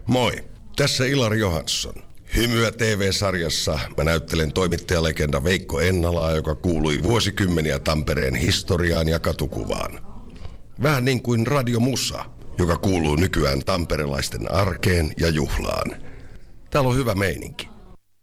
Moi, tässä Ilari Johansson. Hymyä TV-sarjassa mä näyttelen toimittajalegenda Veikko Ennalaa, joka kuului vuosikymmeniä Tampereen historiaan ja katukuvaan. Vähän niin kuin Radio Musa, joka kuuluu nykyään tamperelaisten arkeen ja juhlaan. Täällä on hyvä meininki.